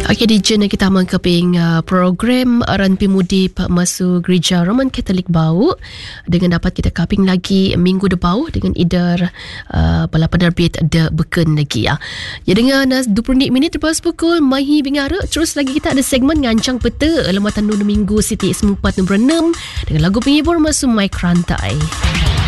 Okey, di jena kita mengkeping program Ranpi Mudip masuk Gereja Roman Katolik Bau dengan dapat kita kaping lagi minggu depan dengan idar bala penerbit de beken lagi ya. Ya dengan 20 minit lepas pukul Mahi Bingara, terus lagi kita ada segmen ngancang peta lematan 2 minggu Siti Sempat nombor 6 dengan lagu penghibur masuk Mike Rantai.